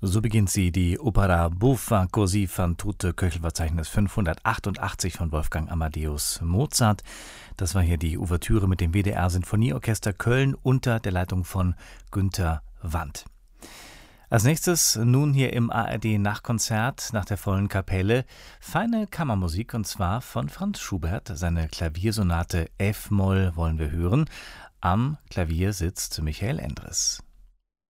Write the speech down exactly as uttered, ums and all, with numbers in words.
So beginnt sie, die Opera Buffa così fan tutte, Köchelverzeichnis fünfhundertachtundachtzig von Wolfgang Amadeus Mozart. Das war hier die Ouvertüre mit dem W D R-Sinfonieorchester Köln unter der Leitung von Günter Wandt. Als nächstes nun hier im A R D-Nachkonzert nach der vollen Kapelle feine Kammermusik, und zwar von Franz Schubert. Seine Klaviersonate F-Moll wollen wir hören. Am Klavier sitzt Michael Endres.